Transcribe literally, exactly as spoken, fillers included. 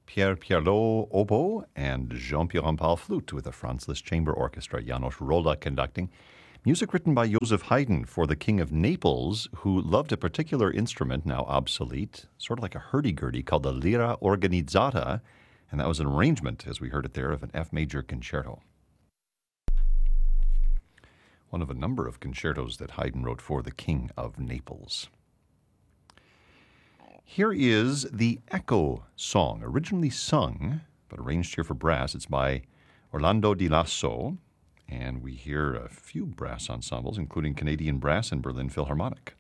Pierre Pierlot oboe and Jean-Pierre Rampal flute with the Franz Liszt Chamber Orchestra, Janos Rolla conducting. Music written by Joseph Haydn for the King of Naples, who loved a particular instrument, now obsolete, sort of like a hurdy-gurdy, called the lira organizzata, and that was an arrangement, as we heard it there, of an F major concerto. One of a number of concertos that Haydn wrote for the King of Naples. Here is the Echo Song, originally sung, but arranged here for brass. It's by Orlando Di Lasso, and we hear a few brass ensembles, including Canadian Brass and Berlin Philharmonic.